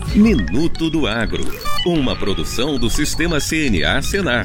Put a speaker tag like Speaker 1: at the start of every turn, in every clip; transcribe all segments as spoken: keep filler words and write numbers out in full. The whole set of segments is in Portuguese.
Speaker 1: Minuto do Agro, uma produção do Sistema C N A Senar.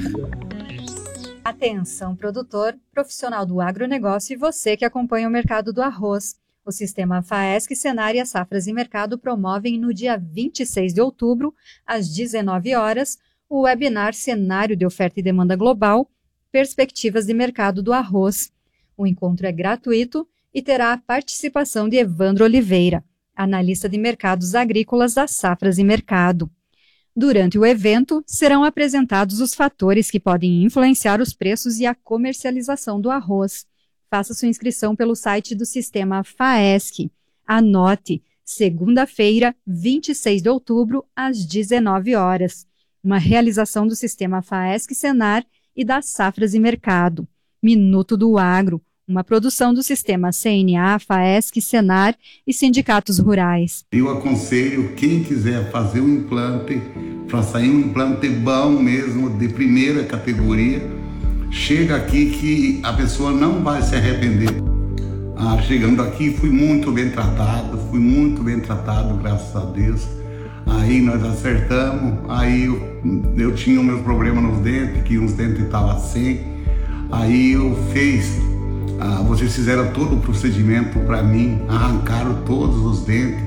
Speaker 2: Atenção, produtor, profissional do agronegócio e você que acompanha o mercado do arroz. O Sistema FAESC, Senar e as Safras e Mercado promovem no dia vinte e seis de outubro, às dezenove horas, o webinar Cenário de Oferta e Demanda Global, Perspectivas de Mercado do Arroz. O encontro é gratuito e terá a participação de Evandro Oliveira, analista de mercados agrícolas das Safras e Mercado. Durante o evento, serão apresentados os fatores que podem influenciar os preços e a comercialização do arroz. Faça sua inscrição pelo site do Sistema FAESC. Anote, segunda-feira, vinte e seis de outubro, às dezenove horas. Uma realização do Sistema FAESC Senar e das Safras e Mercado. Minuto do Agro, uma produção do Sistema C N A, FAESC, Senar e sindicatos rurais.
Speaker 3: Eu aconselho quem quiser fazer um implante, para sair um implante bom mesmo, de primeira categoria, chega aqui que a pessoa não vai se arrepender. Ah, chegando aqui fui muito bem tratado, fui muito bem tratado, graças a Deus. Aí nós acertamos, aí eu, eu tinha o meu problema nos dentes, que os dentes estavam sem. Aí eu fiz, ah, vocês fizeram todo o procedimento para mim, arrancaram todos os dentes.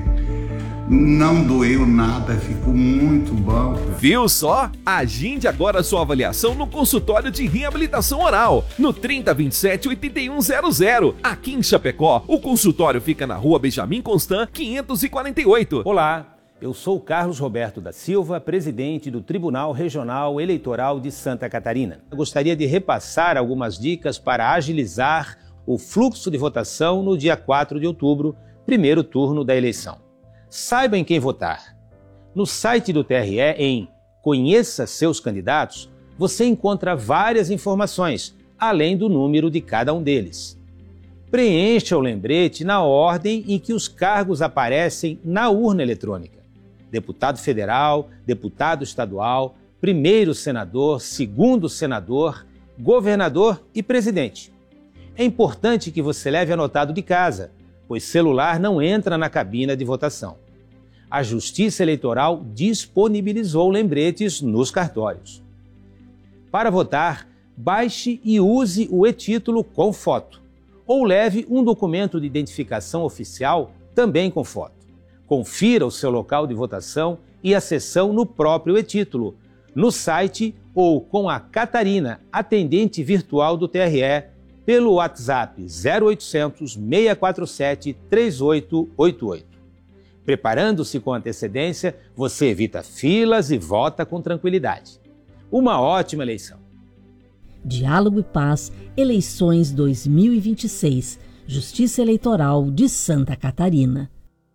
Speaker 3: Não doeu nada, ficou muito bom.
Speaker 4: Viu só? Agende agora sua avaliação no consultório de reabilitação oral, no trinta, vinte e sete, oitenta e um zero zero. Aqui em Chapecó, o consultório fica na rua Benjamin Constant, quinhentos e quarenta e oito.
Speaker 5: Olá, eu sou Carlos Roberto da Silva, presidente do Tribunal Regional Eleitoral de Santa Catarina. Eu gostaria de repassar algumas dicas para agilizar o fluxo de votação no dia quatro de outubro, primeiro turno da eleição. Saiba em quem votar. No site do T R E, em Conheça Seus Candidatos, você encontra várias informações, além do número de cada um deles. Preencha o lembrete na ordem em que os cargos aparecem na urna eletrônica: deputado federal, deputado estadual, primeiro senador, segundo senador, governador e presidente. É importante que você leve anotado de casa, pois celular não entra na cabina de votação. A Justiça Eleitoral disponibilizou lembretes nos cartórios. Para votar, baixe e use o e-título com foto, ou leve um documento de identificação oficial também com foto. Confira o seu local de votação e a sessão no próprio e-título, no site ou com a Catarina, atendente virtual do T R E, pelo WhatsApp zero oitocentos, seis quatro sete, três oito oito oito. Preparando-se com antecedência, você evita filas e vota com tranquilidade. Uma ótima eleição.
Speaker 6: Diálogo e Paz, Eleições dois mil e vinte e seis, Justiça Eleitoral de Santa Catarina.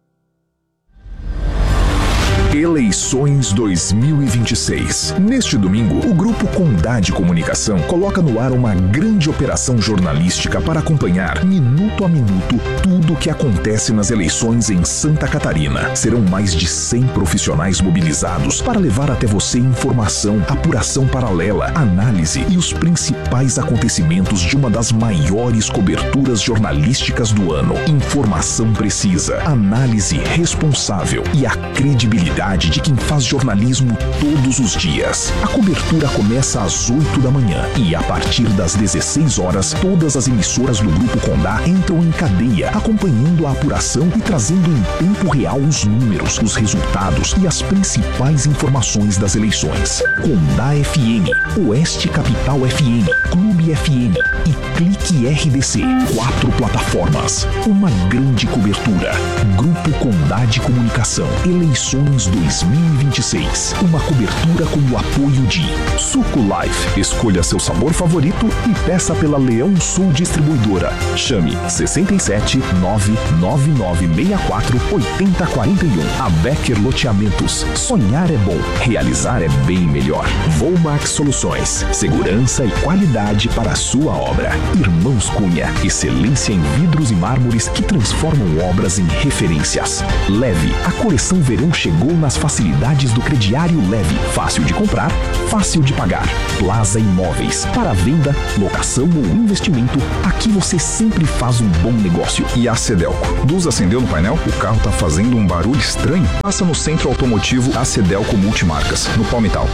Speaker 7: Eleições dois mil e vinte e seis. Neste domingo, o Grupo Condade Comunicação coloca no ar uma grande operação jornalística para acompanhar, minuto a minuto, tudo o que acontece nas eleições em Santa Catarina. Serão mais de cem profissionais mobilizados para levar até você informação, apuração paralela, análise e os principais acontecimentos de uma das maiores coberturas jornalísticas do ano. Informação precisa, análise responsável e a credibilidade de quem faz jornalismo todos os dias. A cobertura começa às oito da manhã e a partir das dezesseis horas, todas as emissoras do Grupo Condá entram em cadeia, acompanhando a apuração e trazendo em tempo real os números, os resultados e as principais informações das eleições. Condá F M, Oeste Capital F M, Clube F M e Clique R D C. Quatro plataformas, uma grande cobertura. Grupo Condá de Comunicação, Eleições dois mil e vinte e seis. Uma cobertura com o apoio de Suco Life. Escolha seu sabor favorito e peça pela Leão Sul Distribuidora. Chame sessenta e sete, nove nove nove seis quatro, oito zero quatro um. A Becker Loteamentos. Sonhar é bom, realizar é bem melhor. Volmax Soluções. Segurança e qualidade para a sua obra. Irmãos Cunha. Excelência em vidros e mármores que transformam obras em referências. Leve. A coleção verão chegou na as facilidades do crediário leve, fácil de comprar, fácil de pagar. Plaza Imóveis, para venda, locação ou investimento, aqui você sempre faz um bom negócio. E a Cedelco. Luz acendeu no painel? O carro tá fazendo um barulho estranho? Passa no Centro Automotivo a Cedelco Multimarcas, no Palmital.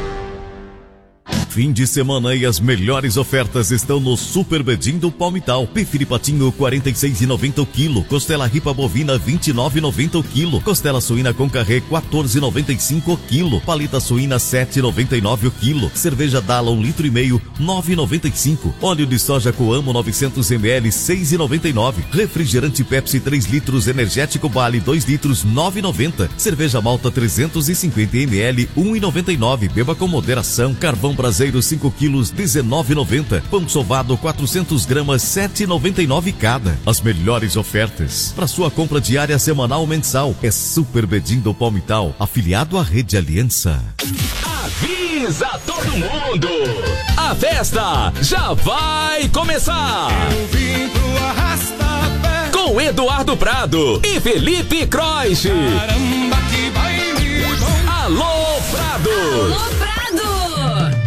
Speaker 8: Fim de semana e as melhores ofertas estão no Super Bedim do Palmital. Bife de patinho quarenta e seis reais e noventa centavos o quilo. Costela ripa bovina vinte e nove reais e noventa centavos o quilo. Costela suína com carré quatorze reais e noventa e cinco centavos o quilo. Paleta suína sete reais e noventa e nove centavos o quilo. Cerveja Dala um litro e meio nove reais e noventa e cinco centavos. Óleo de soja Coamo novecentos mililitros seis reais e noventa e nove centavos. Refrigerante Pepsi três litros energético Bali dois litros nove reais e noventa centavos. Cerveja Malta trezentos e cinquenta mililitros um real e noventa e nove centavos. Beba com moderação. Carvão Braseiro cinco quilos dezenove reais e noventa centavos. Pão sovado quatrocentas gramas sete reais e noventa e nove centavos cada. As melhores ofertas para sua compra diária, semanal ou mensal é Super Bedim do Palmital, afiliado à Rede Aliança.
Speaker 9: Avisa todo mundo! A festa já vai começar! Eu vim pro Arrasta-Pé com Eduardo Prado e Felipe Croix. Caramba, que baile bom! Alô, Prado!
Speaker 10: Alô, Prado!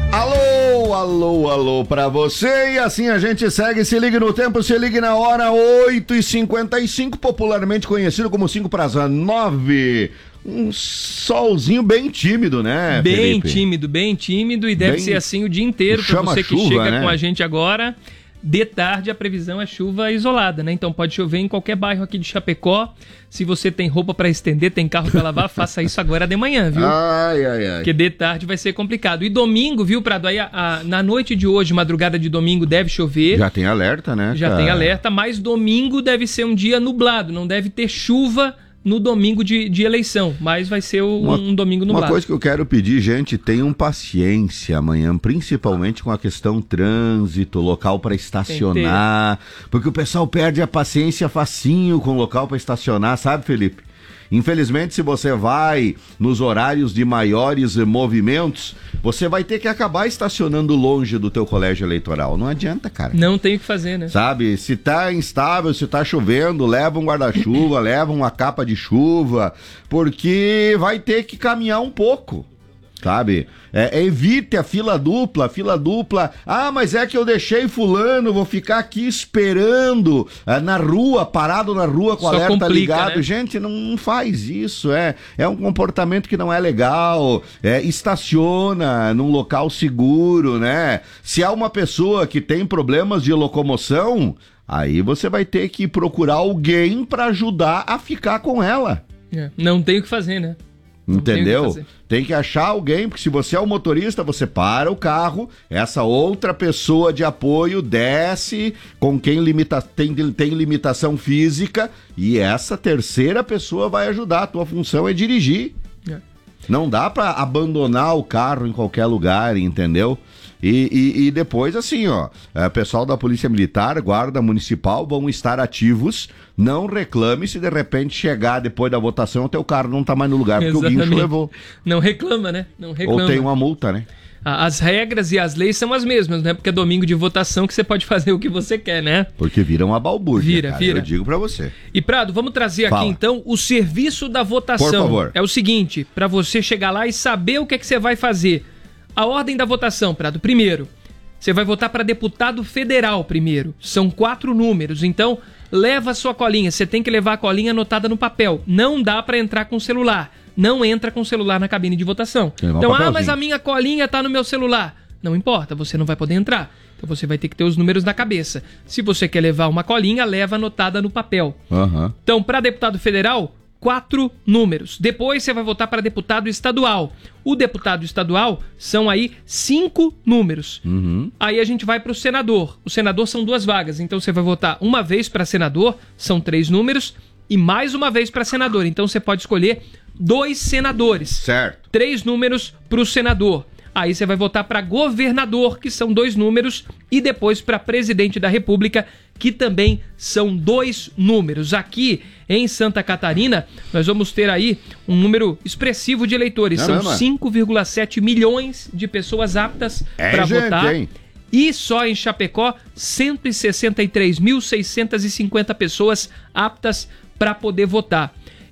Speaker 11: Alô, alô, alô pra você, e assim a gente segue, se ligue no tempo, se ligue na hora, oito e cinquenta e cinco, popularmente conhecido como cinco para as nove. Um solzinho bem tímido, né,
Speaker 12: Bem
Speaker 11: Felipe?
Speaker 12: tímido, bem tímido, e deve
Speaker 11: Bem...
Speaker 12: ser assim o dia inteiro para você que
Speaker 11: chuva,
Speaker 12: chega
Speaker 11: né?
Speaker 12: com a gente agora. De tarde a previsão é chuva isolada, né? Então pode chover em qualquer bairro aqui de Chapecó. Se você tem roupa para estender, tem carro para lavar, faça isso agora de manhã, viu?
Speaker 11: Ai, ai, ai.
Speaker 12: Porque de tarde vai ser complicado. E domingo, viu, Prado? Aí a, a, na noite de hoje, madrugada de domingo, deve chover.
Speaker 11: Já tem alerta, né?
Speaker 12: Já
Speaker 11: cara?
Speaker 12: tem alerta, mas domingo deve ser um dia nublado, não deve ter chuva no domingo de, de eleição, mas vai ser o,
Speaker 11: uma,
Speaker 12: um domingo nublado.
Speaker 11: Uma coisa que eu quero pedir, gente, tenham paciência amanhã, principalmente com a questão trânsito, local para estacionar, porque o pessoal perde a paciência facinho com o local para estacionar, sabe, Felipe? Infelizmente, se você vai nos horários de maiores movimentos, você vai ter que acabar estacionando longe do teu colégio eleitoral. Não adianta, cara.
Speaker 12: Não tem o que fazer, né?
Speaker 11: Sabe, se tá instável, se tá chovendo, leva um guarda-chuva, leva uma capa de chuva, porque vai ter que caminhar um pouco. Sabe? É, evite a fila dupla, fila dupla. Ah, mas é que eu deixei fulano, vou ficar aqui esperando é, na rua, parado na rua com o alerta complica, ligado. Né? Gente, não, não faz isso. É, é um comportamento que não é legal. É, estaciona num local seguro, né? Se há uma pessoa que tem problemas de locomoção, aí você vai ter que procurar alguém para ajudar a ficar com ela.
Speaker 12: É, não tem o que fazer, né?
Speaker 11: Entendeu? Tem, tem que achar alguém, porque se você é o motorista, você para o carro, essa outra pessoa de apoio desce com quem limita, tem, tem limitação física, e essa terceira pessoa vai ajudar. A tua função é dirigir. É. Não dá para abandonar o carro em qualquer lugar, entendeu? E, e, e depois, assim, ó, o pessoal da Polícia Militar, Guarda Municipal vão estar ativos. Não reclame se de repente chegar depois da votação o teu carro não tá mais no lugar, porque Exatamente. O guincho levou.
Speaker 12: Não reclama, né? Não reclama.
Speaker 11: Ou tem uma multa, né?
Speaker 12: As regras e as leis são as mesmas, né? Porque é domingo de votação que você pode fazer o que você quer, né?
Speaker 11: Porque vira uma balbúrdia,
Speaker 12: vira,
Speaker 11: cara,
Speaker 12: vira.
Speaker 11: eu digo pra você.
Speaker 12: E Prado, vamos trazer
Speaker 11: Fala.
Speaker 12: aqui então o serviço da votação.
Speaker 11: Por favor.
Speaker 12: É o seguinte, pra você chegar lá e saber o que é que você vai fazer. A ordem da votação, Prado. Primeiro, você vai votar para deputado federal primeiro. São quatro números, então leva a sua colinha. Você tem que levar a colinha anotada no papel. Não dá para entrar com celular. Não entra com celular na cabine de votação. Então, ah, mas a minha colinha tá no meu celular. Não importa, você não vai poder entrar. Então você vai ter que ter os números na cabeça. Se você quer levar uma colinha, leva anotada no papel.
Speaker 11: Uhum.
Speaker 12: Então, para deputado federal, quatro números. Depois você vai votar para deputado estadual. O deputado estadual são aí cinco números.
Speaker 11: Uhum.
Speaker 12: Aí a gente vai para o senador. O senador são duas vagas. Então você vai votar uma vez para senador, são três números, e mais uma vez para senador. Então você pode escolher dois senadores.
Speaker 11: Certo.
Speaker 12: Três números para o senador. Aí você vai votar para governador, que são dois números, e depois para presidente da República, que também são dois números. Aqui em Santa Catarina, nós vamos ter aí um número expressivo de eleitores. Caramba. São cinco vírgula sete milhões de pessoas aptas
Speaker 11: é
Speaker 12: para
Speaker 11: gente,
Speaker 12: votar.
Speaker 11: Hein?
Speaker 12: E só em Chapecó, cento e sessenta e três mil seiscentas e cinquenta pessoas aptas para poder votar.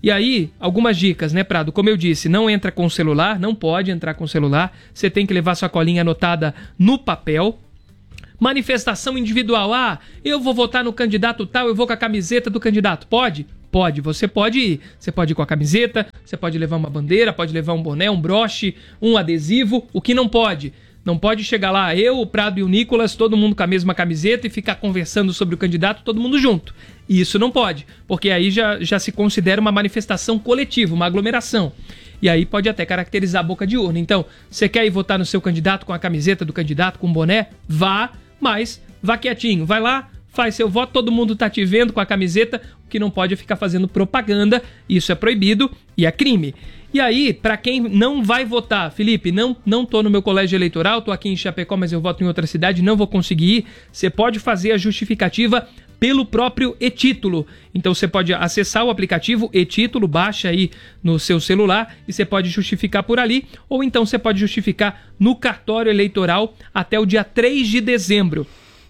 Speaker 12: E aí, algumas dicas, né, Prado? Como eu disse, não entra com celular, não pode entrar com celular. Você tem que levar sua colinha anotada no papel. Manifestação individual. Ah, eu vou votar no candidato tal, eu vou com a camiseta do candidato. Pode? Pode. Você pode ir. Você pode ir com a camiseta, você pode levar uma bandeira, pode levar um boné, um broche, um adesivo. O que não pode? Não pode chegar lá, eu, o Prado e o Nicolas, todo mundo com a mesma camiseta e ficar conversando sobre o candidato, todo mundo junto. Isso não pode, porque aí já, já se considera uma manifestação coletiva, uma aglomeração. E aí pode até caracterizar a boca de urna. Então, você quer ir votar no seu candidato com a camiseta do candidato, com o boné? Vá, mas vá quietinho. Vai lá, faz seu voto, todo mundo tá te vendo com a camiseta. O que não pode é ficar fazendo propaganda, isso é proibido e é crime. E aí, para quem não vai votar, Felipe, não, não tô no meu colégio eleitoral, tô aqui em Chapecó, mas eu voto em outra cidade, não vou conseguir ir, você pode fazer a justificativa pelo próprio e-título. Então você pode acessar o aplicativo e-título, baixa aí no seu celular e você pode justificar por ali, ou então você pode justificar no cartório eleitoral até o dia três de dezembro.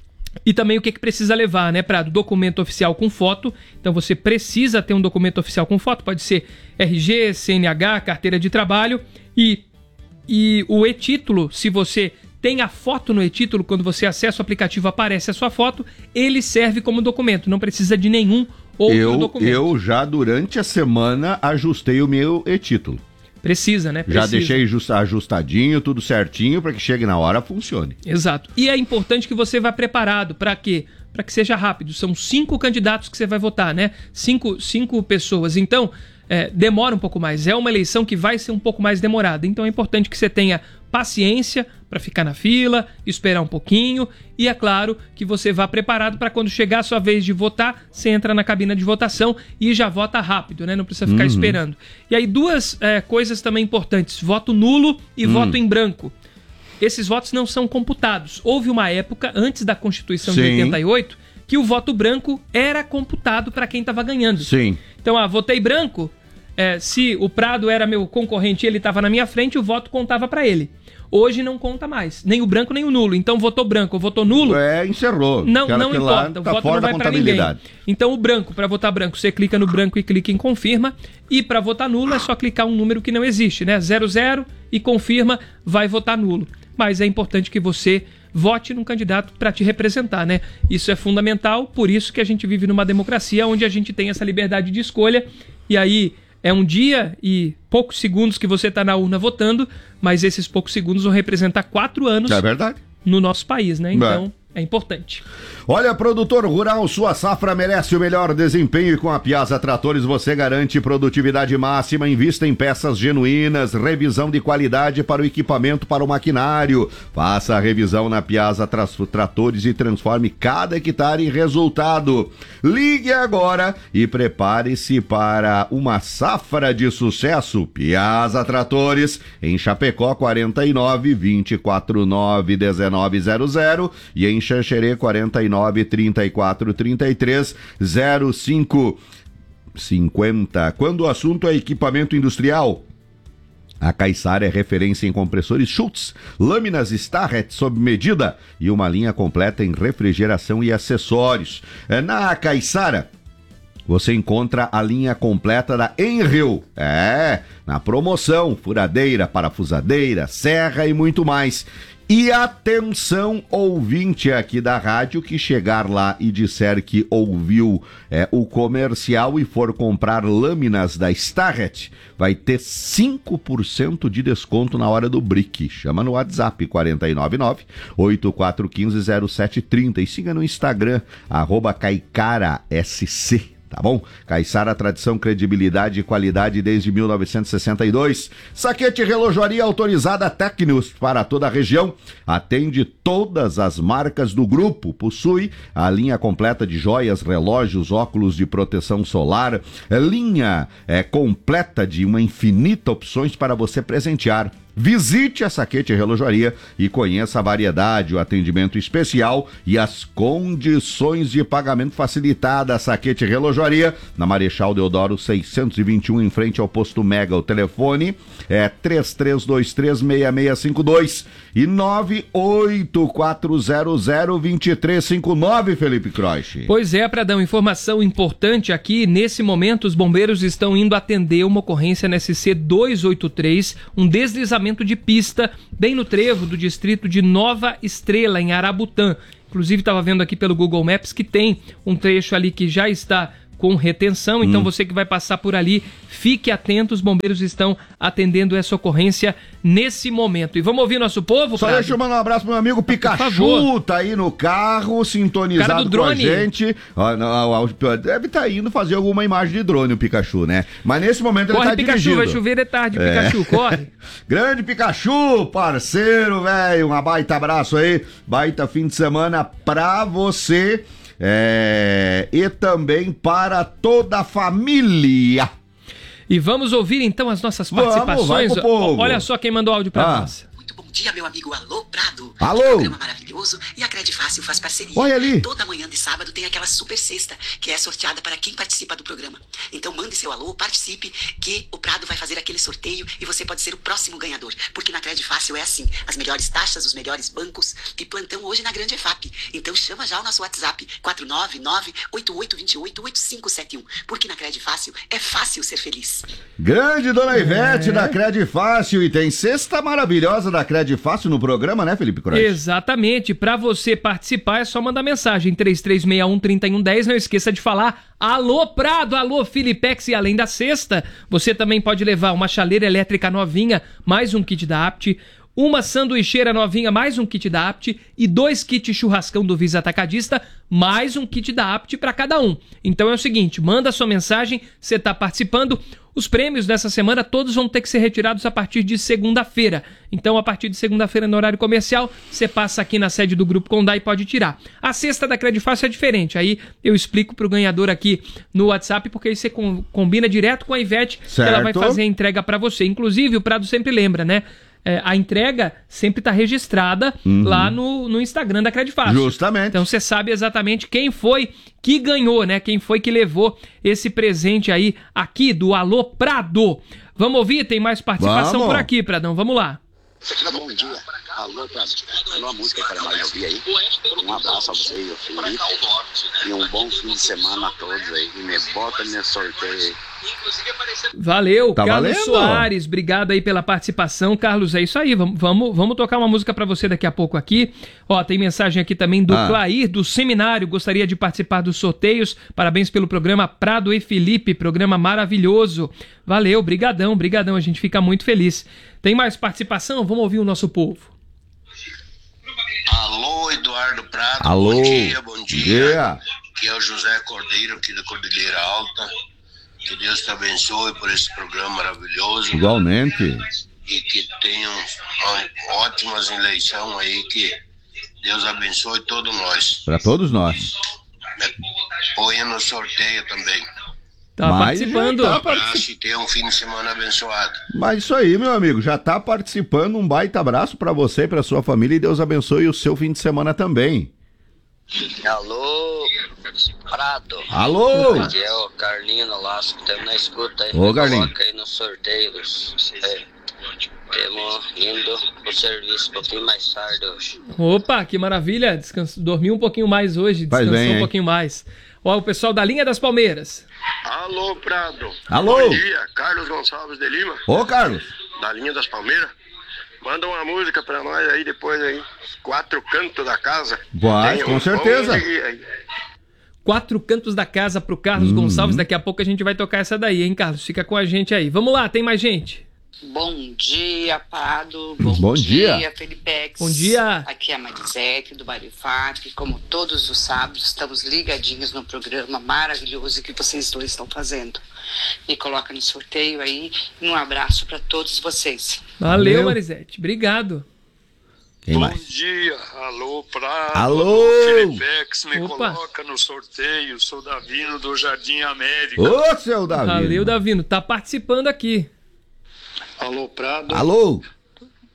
Speaker 12: E também o que, que precisa levar, né, Prado? Documento oficial com foto. Então você precisa ter um documento oficial com foto. Pode ser R G, C N H, carteira de trabalho. E, e o e-título, se você tem a foto no e-título, quando você acessa o aplicativo aparece a sua foto, ele serve como documento. Não precisa de nenhum outro
Speaker 11: eu,
Speaker 12: documento.
Speaker 11: Eu já durante a semana ajustei o meu e-título.
Speaker 12: Precisa, né? Precisa.
Speaker 11: Já deixei ajustadinho, tudo certinho, para que chegue na hora, funcione.
Speaker 12: Exato. E é importante que você vá preparado. Para quê? Para que seja rápido. São cinco candidatos que você vai votar, né? Cinco, cinco pessoas. Então, é, demora um pouco mais. É uma eleição que vai ser um pouco mais demorada. Então, é importante que você tenha paciência para ficar na fila, esperar um pouquinho e, é claro, que você vá preparado para quando chegar a sua vez de votar, você entra na cabina de votação e já vota rápido, né? Não precisa ficar uhum. esperando. E aí duas é, coisas também importantes, voto nulo e hum. voto em branco. Esses votos não são computados. Houve uma época, antes da Constituição Sim. de oitenta e oito, que o voto branco era computado para quem estava ganhando.
Speaker 11: Sim.
Speaker 12: Então, ah, votei branco, é, se o Prado era meu concorrente e ele estava na minha frente, o voto contava para ele. Hoje não conta mais, nem o branco nem o nulo. Então votou branco ou votou nulo...
Speaker 11: É, encerrou.
Speaker 12: Não, não importa, o voto não vai para ninguém. Então o branco, para votar branco, você clica no branco e clica em confirma. E para votar nulo é só clicar um número que não existe, né? zero zero e confirma, vai votar nulo. Mas é importante que você vote num candidato para te representar, né? Isso é fundamental, por isso que a gente vive numa democracia onde a gente tem essa liberdade de escolha. E aí... é um dia e poucos segundos que você está na urna votando, mas esses poucos segundos vão representar quatro anos
Speaker 11: é verdade.
Speaker 12: no nosso país, né? Então, é. é importante.
Speaker 11: Olha, produtor rural, sua safra merece o melhor desempenho e com a Piazza Tratores você garante produtividade máxima, invista em peças genuínas, revisão de qualidade para o equipamento, para o maquinário. Faça a revisão na Piazza Tratores e transforme cada hectare em resultado. Ligue agora e prepare-se para uma safra de sucesso. Piazza Tratores, em Chapecó, quarenta e nove, vinte e quatro, nove, dezenove zero zero e em Xanxerê, quarenta e nove, trinta e quatro, trinta e três, zero cinco cinquenta. Quando o assunto é equipamento industrial, a Caiçara é referência em compressores Schultz, lâminas Starrett sob medida e uma linha completa em refrigeração e acessórios. Na Caiçara você encontra a linha completa da Enril, é, na promoção, furadeira, parafusadeira, serra e muito mais. E atenção, ouvinte aqui da rádio que chegar lá e disser que ouviu é, o comercial e for comprar lâminas da Starrett, vai ter cinco por cento de desconto na hora do brick. Chama no WhatsApp quatro nove nove, oito quatro um cinco, zero sete três zero e siga no Instagram, arroba Caicara S C. Tá bom? Caiçara, tradição, credibilidade e qualidade desde mil novecentos e sessenta e dois. Saquete relojoaria autorizada Tecnos para toda a região. Atende todas as marcas do grupo. Possui a linha completa de joias, relógios, óculos de proteção solar. Linha é, completa de uma infinita opções para você presentear. Visite a Saquete Relojaria e conheça a variedade, o atendimento especial e as condições de pagamento facilitada. A Saquete Relojaria, na Marechal Deodoro seiscentos e vinte e um, em frente ao posto Mega. O telefone é três três dois três, seis seis cinco dois e nove oito quatro zero zero, dois três cinco nove, Felipe Croix.
Speaker 12: Pois é, Pradão, informação importante aqui. Nesse momento, os bombeiros estão indo atender uma ocorrência na S C duzentos e oitenta e três, um deslizamento de pista bem no trevo do distrito de Nova Estrela, em Arabutã. Inclusive, estava vendo aqui pelo Google Maps que tem um trecho ali que já está com retenção, então hum. você que vai passar por ali, fique atento, os bombeiros estão atendendo essa ocorrência nesse momento. E vamos ouvir nosso povo,
Speaker 11: Só
Speaker 12: Prado?
Speaker 11: deixa eu mandar um abraço pro meu amigo Pikachu, tá aí no carro, sintonizado com a gente. Deve estar tá indo fazer alguma imagem de drone o Pikachu, né? Mas nesse momento
Speaker 12: corre,
Speaker 11: ele tá
Speaker 12: Pikachu,
Speaker 11: dirigindo.
Speaker 12: Vai chover de tarde,
Speaker 11: é.
Speaker 12: Pikachu, corre.
Speaker 11: Grande Pikachu, parceiro, velho, um baita abraço aí, baita fim de semana pra você. É, e também para toda a família.
Speaker 12: E vamos ouvir então as nossas participações.
Speaker 11: Vamos, vai pro povo.
Speaker 12: Olha só quem mandou áudio pra
Speaker 11: ah.
Speaker 12: nós.
Speaker 13: Bom dia, meu amigo Alô Prado.
Speaker 11: Alô.
Speaker 13: Que programa maravilhoso, e a Credifácil faz parceria.
Speaker 11: Olha ali.
Speaker 13: Toda manhã de sábado tem aquela super cesta que é sorteada para quem participa do programa. Então mande seu alô, participe, que o Prado vai fazer aquele sorteio e você pode ser o próximo ganhador. Porque na Credifácil é assim, as melhores taxas, os melhores bancos e plantão hoje na Grande E F A P. Então chama já o nosso WhatsApp quatro nove nove, oito oito dois oito, oito cinco sete um. Porque na Credifácil é fácil ser feliz.
Speaker 11: Grande Dona Ivete é. da Credifácil, e tem cesta maravilhosa da Credifácil no programa, né, Felipe Croix?
Speaker 12: Exatamente. Para você participar é só mandar mensagem três três seis um, três um um zero. Não esqueça de falar alô Prado, alô Filipex, e além da cesta, você também pode levar uma chaleira elétrica novinha, mais um kit da Apt, uma sanduicheira novinha, mais um kit da Apt, e dois kits churrascão do Visa Atacadista, mais um kit da Apt para cada um. Então é o seguinte, manda sua mensagem, você está participando. Os prêmios dessa semana todos vão ter que ser retirados a partir de segunda-feira. Então, a partir de segunda-feira, no horário comercial, você passa aqui na sede do Grupo Condá e pode tirar. A cesta da Credifácil é diferente. Aí eu explico pro ganhador aqui no WhatsApp, porque aí você com, combina direto com a Ivete,
Speaker 11: certo,
Speaker 12: que ela vai fazer a entrega para você. Inclusive, o Prado sempre lembra, né? É, a entrega sempre está registrada uhum. lá no, no Instagram da Credifácil.
Speaker 11: Justamente.
Speaker 12: Então você sabe exatamente quem foi que ganhou, né? Quem foi que levou esse presente aí aqui do Alô Prado. Vamos ouvir? Tem mais participação
Speaker 11: Vamos.
Speaker 12: por aqui, Pradão. Vamos lá.
Speaker 14: Bom dia. Alô, Prado. Uma música para mais ouvir aí. Um abraço a você e o Felipe. E um bom fim de semana a todos aí. E me bota nesse sorteio aí.
Speaker 12: Valeu,
Speaker 11: tá
Speaker 12: Carlos
Speaker 11: valendo.
Speaker 12: Soares, obrigado aí pela participação. Carlos, é isso aí, vamos, vamos, vamos tocar uma música pra você daqui a pouco aqui. Ó, tem mensagem aqui também do ah. Clair, do Seminário, gostaria de participar dos sorteios, parabéns pelo programa Prado e Felipe, programa maravilhoso. Valeu, brigadão, brigadão, a gente fica muito feliz. Tem mais participação? Vamos ouvir o nosso povo.
Speaker 15: Alô, Eduardo Prado,
Speaker 11: Alô.
Speaker 15: bom dia, bom dia.
Speaker 11: dia.
Speaker 15: Aqui é o José Cordeiro, aqui da Cordilheira Alta. Que Deus te abençoe por esse programa maravilhoso.
Speaker 11: Igualmente.
Speaker 15: E que tenham ótimas eleições aí, que Deus abençoe todos nós.
Speaker 11: Para todos nós.
Speaker 15: Ponha no sorteio também.
Speaker 12: Tá
Speaker 11: Mas
Speaker 12: participando.
Speaker 11: Tá
Speaker 15: particip... E tenha um fim de semana abençoado.
Speaker 11: Mas isso aí, meu amigo, já tá participando. Um baita abraço para você e para sua família, e Deus abençoe o seu fim de semana também.
Speaker 16: Alô, Prado.
Speaker 11: Alô.
Speaker 16: Aqui é o Carlinho no Laço, que estamos na escuta aí.
Speaker 11: Ô, Carlinho.
Speaker 16: Coloca aí no sorteio dos... É, temos indo pro serviço um pouquinho mais tarde hoje.
Speaker 12: Opa, que maravilha. Descans... Dormiu um pouquinho mais hoje, descansou
Speaker 11: bem,
Speaker 12: um pouquinho mais. Ó, o pessoal da Linha das Palmeiras.
Speaker 15: Alô, Prado.
Speaker 11: Alô.
Speaker 15: Bom dia, Carlos Gonçalves de Lima.
Speaker 11: Ô, Carlos.
Speaker 15: Da Linha das Palmeiras. Manda uma música pra nós aí depois aí. Quatro Cantos da Casa.
Speaker 11: Vai,
Speaker 15: Tem
Speaker 11: com
Speaker 15: um
Speaker 11: certeza.
Speaker 15: aí.
Speaker 12: Quatro Cantos da Casa pro Carlos
Speaker 11: Hum.
Speaker 12: Gonçalves. Daqui a pouco a gente vai tocar essa daí, hein, Carlos? Fica com a gente aí. Vamos lá, tem mais gente.
Speaker 17: Bom dia, Prado. Bom,
Speaker 11: Bom dia.
Speaker 17: dia, Felipex.
Speaker 12: Bom dia.
Speaker 17: Aqui é a Marisete, do Bairro F A P. Como todos os sábados, estamos ligadinhos no programa maravilhoso que vocês dois estão fazendo. Me coloca no sorteio aí. E um abraço para todos vocês.
Speaker 12: Valeu,
Speaker 11: Valeu.
Speaker 12: Marisete. Obrigado.
Speaker 11: Quem
Speaker 15: Bom
Speaker 11: mais?
Speaker 15: dia, alô, Prado.
Speaker 11: Alô.
Speaker 15: Felipex, me
Speaker 12: Opa.
Speaker 15: coloca no sorteio. Sou Davino do Jardim América.
Speaker 11: Ô, seu Davi.
Speaker 12: Valeu, Davino. Tá participando aqui.
Speaker 15: Alô, Prado.
Speaker 11: Alô.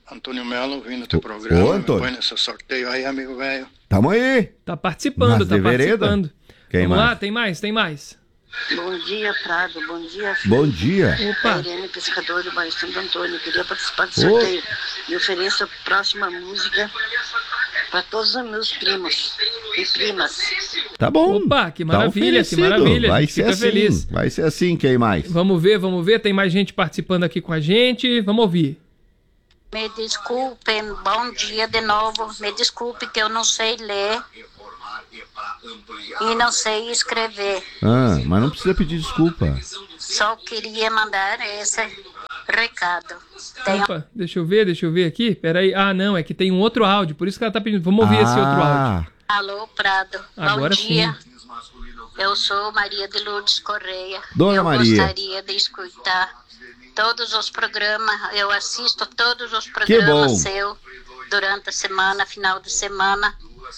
Speaker 18: Antônio Melo, ouvindo o teu programa.
Speaker 11: Ô, Antônio.
Speaker 18: Põe nesse sorteio aí, amigo velho.
Speaker 11: Tamo aí.
Speaker 12: Tá participando,
Speaker 11: Mas
Speaker 12: tá
Speaker 11: de vereda?
Speaker 12: participando.
Speaker 11: Quem
Speaker 12: Vamos
Speaker 11: mais?
Speaker 12: lá, tem mais, tem mais.
Speaker 19: Bom dia, Prado. Bom dia, filho.
Speaker 11: Bom dia.
Speaker 12: Opa.
Speaker 19: Irene, pescador do bairro Santo Antônio. Queria participar do
Speaker 11: Ô.
Speaker 19: sorteio. Me ofereço a próxima música para todos os meus primos e primas.
Speaker 11: Tá bom.
Speaker 12: Opa, que
Speaker 11: Tá
Speaker 12: maravilha, que
Speaker 11: oferecido.
Speaker 12: maravilha. A
Speaker 11: Vai
Speaker 12: gente
Speaker 11: ser
Speaker 12: fica
Speaker 11: assim.
Speaker 12: feliz.
Speaker 11: Vai ser assim, quem mais?
Speaker 12: Vamos ver, vamos ver. Tem mais gente participando aqui com a gente. Vamos ouvir.
Speaker 19: Me desculpem, bom dia de novo. Me desculpe que eu não sei ler e não sei escrever.
Speaker 11: Ah, mas não precisa pedir desculpa.
Speaker 19: Só queria mandar esse recado. Tenho...
Speaker 12: Opa, deixa eu ver, deixa eu ver aqui. Peraí. Ah, não, é que tem um outro áudio, por isso que ela tá pedindo. Vamos ouvir
Speaker 11: Ah.
Speaker 12: esse outro áudio.
Speaker 19: Alô, Prado.
Speaker 12: Agora
Speaker 19: bom dia.
Speaker 12: sim.
Speaker 19: Eu sou Maria de Lourdes Correia.
Speaker 11: Dona
Speaker 19: eu
Speaker 11: Maria.
Speaker 19: gostaria de escutar todos os programas. Eu assisto todos os
Speaker 11: bom.
Speaker 19: programas seus durante a semana, final de semana.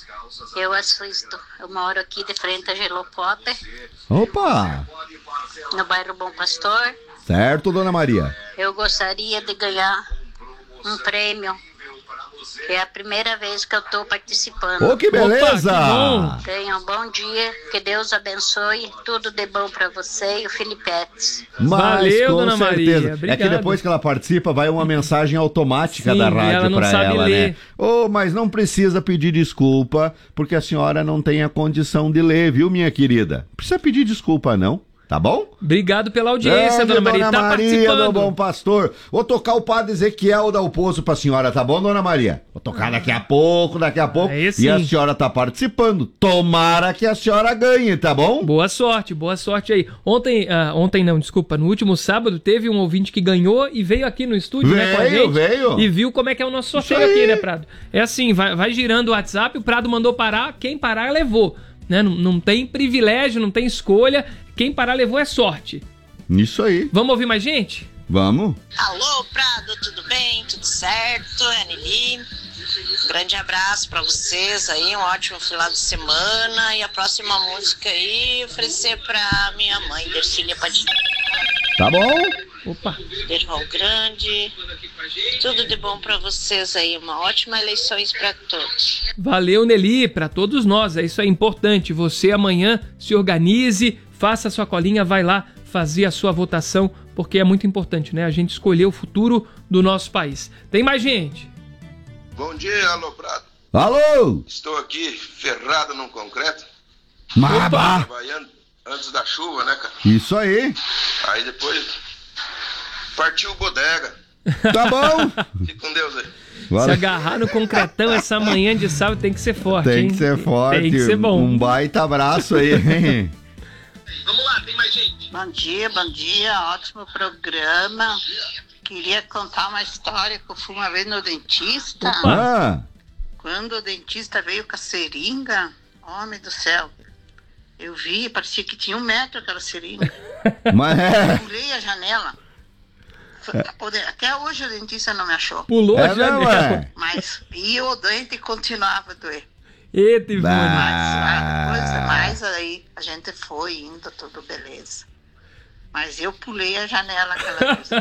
Speaker 19: Eu assisto. Eu moro aqui de frente a Gelopote,
Speaker 11: Opa!
Speaker 19: no bairro Bom Pastor.
Speaker 11: Certo, Dona Maria.
Speaker 19: Eu gostaria de ganhar um prêmio. É a primeira vez que eu estou participando.
Speaker 11: Ô, que beleza!
Speaker 12: Opa, que
Speaker 19: Tenha um bom dia, que Deus abençoe, tudo de bom para você e o Filipetes.
Speaker 11: Mas,
Speaker 12: Valeu,
Speaker 11: com
Speaker 12: Dona
Speaker 11: certeza.
Speaker 12: Maria,
Speaker 11: É
Speaker 12: obrigado.
Speaker 11: que depois que ela participa, vai uma mensagem automática
Speaker 12: Sim,
Speaker 11: da
Speaker 12: e ela
Speaker 11: rádio
Speaker 12: não
Speaker 11: pra
Speaker 12: sabe
Speaker 11: ela,
Speaker 12: ler.
Speaker 11: né? Ô, mas não precisa pedir desculpa, porque a senhora não tem a condição de ler, viu, minha querida? Não precisa pedir desculpa, não. Tá bom?
Speaker 12: Obrigado pela audiência,
Speaker 11: Grande
Speaker 12: Dona Maria. Tá
Speaker 11: Maria,
Speaker 12: participando.
Speaker 11: do Bom Pastor. Vou tocar o Padre Ezequiel da Poço pra senhora, tá bom, Dona Maria? Vou tocar daqui a pouco, daqui a pouco.
Speaker 12: Aí
Speaker 11: E
Speaker 12: sim.
Speaker 11: a senhora tá participando. Tomara que a senhora ganhe, tá bom?
Speaker 12: Boa sorte, boa sorte aí. Ontem, ah, ontem não, desculpa, no último sábado teve um ouvinte que ganhou e veio aqui no estúdio, né, com a
Speaker 11: Veio,
Speaker 12: gente.
Speaker 11: veio.
Speaker 12: E viu como é que é o nosso sorteio
Speaker 11: Isso aí.
Speaker 12: aqui, né, Prado? É assim, vai, vai girando o WhatsApp, o Prado mandou parar, quem parar levou. Né? Não, não tem privilégio, não tem escolha. Quem parar levou é sorte.
Speaker 11: Isso aí.
Speaker 12: Vamos ouvir mais gente?
Speaker 11: Vamos.
Speaker 20: Alô, Prado, tudo bem? Tudo certo? É a Nelly. Grande abraço pra vocês aí, um ótimo final de semana. E a próxima música aí, oferecer pra minha mãe, Dercília Padilha.
Speaker 11: Tá bom?
Speaker 12: Opa.
Speaker 20: Derval Grande. Tudo de bom pra vocês aí, uma ótima eleições pra todos.
Speaker 12: Valeu, Nelly, pra todos nós. É isso aí, importante. Você amanhã se organize, faça a sua colinha, vai lá fazer a sua votação, porque é muito importante, né? A gente escolher o futuro do nosso país. Tem mais gente?
Speaker 15: Bom dia, alô, Prado.
Speaker 11: Alô!
Speaker 15: Estou aqui ferrado no concreto.
Speaker 11: Maba!
Speaker 15: Trabalhando antes da chuva, né, cara?
Speaker 11: Isso aí.
Speaker 15: Aí depois partiu bodega.
Speaker 11: Tá bom.
Speaker 15: Fique com Deus aí.
Speaker 12: Se agarrar no concretão essa manhã de sábado tem que ser forte,
Speaker 11: Tem
Speaker 12: hein?
Speaker 11: que ser forte.
Speaker 12: Tem que ser bom.
Speaker 11: Um baita abraço aí, hein?
Speaker 15: Vamos lá, tem mais gente.
Speaker 19: Bom dia, bom dia, ótimo programa. Queria contar uma história que eu fui uma vez no dentista.
Speaker 11: Ah,
Speaker 19: Quando o dentista veio com a seringa, homem do céu, eu vi, parecia que tinha um metro aquela seringa.
Speaker 11: mas é.
Speaker 19: Pulei a janela. O de- Até hoje o dentista não me achou.
Speaker 12: Pulou
Speaker 11: É
Speaker 12: a janela.
Speaker 11: mesmo, é?
Speaker 19: Mas e o dente continuava a doer.
Speaker 12: Eita, Ivone.
Speaker 11: Bah.
Speaker 19: Mas, coisa mais aí, a gente foi indo, tudo beleza. Mas eu pulei a janela aquela vez.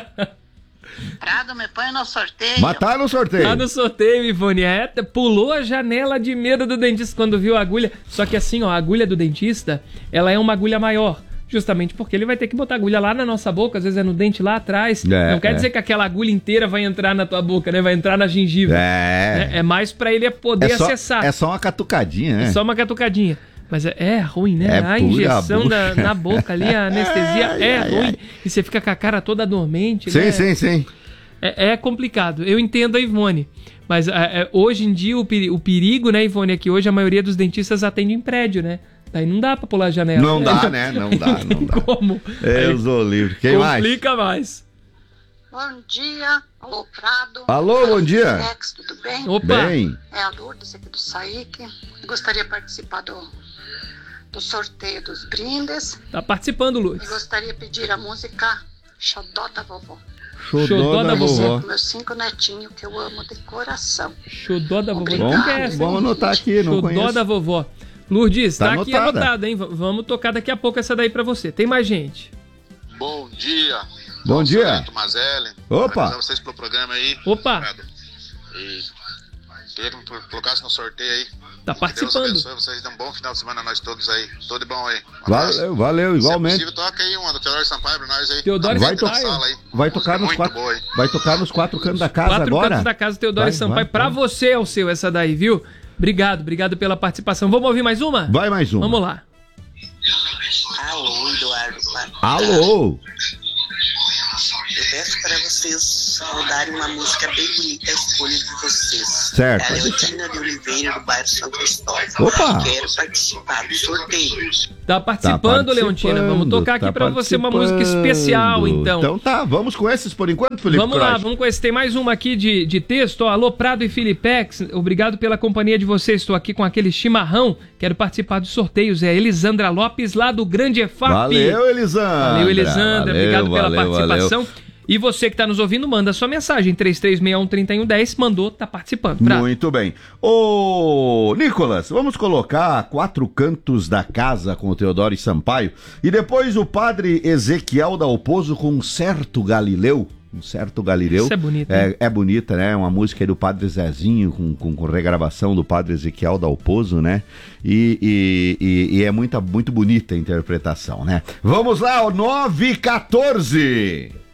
Speaker 19: Prado, me põe no sorteio.
Speaker 11: Mas tá no sorteio.
Speaker 12: Tá no sorteio, Ivone. É, pulou a janela de medo do dentista quando viu a agulha. Só que assim, ó, a agulha do dentista, ela é uma agulha maior. Justamente porque ele vai ter que botar a agulha lá na nossa boca, às vezes é no dente lá atrás.
Speaker 11: É,
Speaker 12: Não quer
Speaker 11: é.
Speaker 12: dizer que aquela agulha inteira vai entrar na tua boca, né? Vai entrar na gengiva.
Speaker 11: É.
Speaker 12: É, é mais pra ele poder
Speaker 11: É só,
Speaker 12: acessar.
Speaker 11: é só uma catucadinha, né?
Speaker 12: É só uma catucadinha. Mas é, é ruim, né?
Speaker 11: É
Speaker 12: a
Speaker 11: pura
Speaker 12: injeção da,
Speaker 11: bucha.
Speaker 12: na boca ali, a anestesia
Speaker 11: Ai,
Speaker 12: é
Speaker 11: ai,
Speaker 12: ruim.
Speaker 11: ai.
Speaker 12: E você fica com a cara toda dormente,
Speaker 11: Sim,
Speaker 12: né?
Speaker 11: sim, sim.
Speaker 12: É, é complicado. Eu entendo a Ivone. Mas é, é, hoje em dia o, peri- o perigo, né, Ivone, é que hoje a maioria dos dentistas atende em prédio, né? Daí não dá pra pular a janela.
Speaker 11: Não dá, né? Não dá, não dá.
Speaker 12: Como?
Speaker 11: Eu sou livre. Quem mais?
Speaker 12: Complica mais.
Speaker 19: Bom dia, alô Prado.
Speaker 11: Alô, bom dia.
Speaker 19: Alex, tudo bem?
Speaker 12: Opa.
Speaker 11: Bem.
Speaker 19: É a Lourdes aqui do Saíque. Gostaria de participar do, do sorteio dos brindes.
Speaker 12: Tá participando,
Speaker 19: E
Speaker 12: Lourdes.
Speaker 19: gostaria de pedir a música Xodó da Vovó.
Speaker 11: Xodó,
Speaker 12: Xodó
Speaker 11: da
Speaker 12: da
Speaker 11: vovó.
Speaker 12: vovó.
Speaker 19: Meus cinco netinhos que eu amo de coração.
Speaker 12: Xodó da vovó.
Speaker 19: Obrigado.
Speaker 12: Não quer essa, hein?
Speaker 11: Vamos anotar aqui, não
Speaker 12: Xodó
Speaker 11: conheço.
Speaker 12: da vovó. Lourdes, tá,
Speaker 11: Tá
Speaker 12: aqui
Speaker 11: anotada.
Speaker 12: anotado, hein? V- Vamos tocar daqui a pouco essa daí pra você. Tem mais gente.
Speaker 15: Bom dia.
Speaker 11: Bom dia.
Speaker 15: Mazelli.
Speaker 11: Opa.
Speaker 15: Parabenizar vocês pelo programa aí.
Speaker 12: Prado.
Speaker 21: E queria que me colocasse no sorteio aí.
Speaker 12: Tá participando.
Speaker 21: Deus abençoe vocês, dê um bom final de semana a nós todos aí. Tudo de bom aí. Um
Speaker 11: valeu, valeu, igualmente.
Speaker 21: Se é possível, toca aí uma do Teodoro Sampaio pra nós aí.
Speaker 12: Teodoro
Speaker 11: vai, to
Speaker 21: aí.
Speaker 11: vai, tocar nos quatro, vai tocar nos quatro cantos da casa
Speaker 12: quatro
Speaker 11: agora?
Speaker 12: Quatro cantos da casa, Teodoro Sampaio. Vai, pra vai. Você é o seu, essa daí, viu? Obrigado, obrigado pela participação. Vamos ouvir mais uma?
Speaker 11: Vai mais uma.
Speaker 12: Vamos lá.
Speaker 22: Alô, Eduardo.
Speaker 11: Alô.
Speaker 22: Eu peço para vocês rodarem uma música bem bonita, a escolha de vocês.
Speaker 11: Certo.
Speaker 22: É a Leotina de Oliveira, do bairro Santo Cristóvão.
Speaker 11: Opa!
Speaker 22: Quero participar do sorteio.
Speaker 12: Tá participando, tá Leontina? Vamos tocar aqui tá pra você uma música especial, então.
Speaker 11: Então tá, vamos com esses por enquanto, Felipe
Speaker 12: Vamos
Speaker 11: Croix.
Speaker 12: lá, vamos com esse. Tem mais uma aqui de, de texto. Ó, Alô, Prado e Filipex, obrigado pela companhia de vocês. Estou aqui com aquele chimarrão. Quero participar dos sorteios. É Elisandra Lopes, lá do Grande E F A P.
Speaker 11: Valeu, Elisandra.
Speaker 12: Valeu, Elisandra.
Speaker 11: Valeu,
Speaker 12: obrigado pela
Speaker 11: valeu,
Speaker 12: participação. Valeu. E você que está nos ouvindo, manda sua mensagem. três três seis um, três um um zero. Mandou, tá participando. Pra...
Speaker 11: Muito bem. Ô, Nicolas, vamos colocar Quatro Cantos da Casa com o Teodoro Sampaio. E depois o padre Ezequiel Dalpozo com Um Certo Galileu. Um Certo Galileu.
Speaker 12: Isso é bonito.
Speaker 11: É, é bonita, né? Uma música aí do padre Zezinho, com, com, com regravação do padre Ezequiel Dalpozo, né? E, e, e, e é muita, muito bonita a interpretação, né? Vamos lá, o nove e quatorze.